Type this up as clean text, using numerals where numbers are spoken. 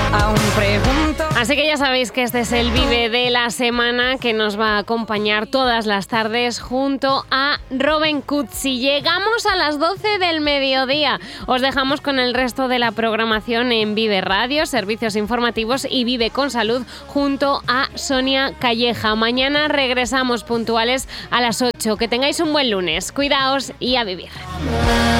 Aún pregunto. Así que ya sabéis que este es el Vive de la semana que nos va a acompañar todas las tardes junto a Robin Cutsi. Llegamos a las 12 del mediodía. Os dejamos con el resto de la programación en Vive Radio, servicios informativos y Vive con Salud junto a Sonia Calleja. Mañana regresamos puntuales a las 8. Que tengáis un buen lunes. Cuidaos y a vivir.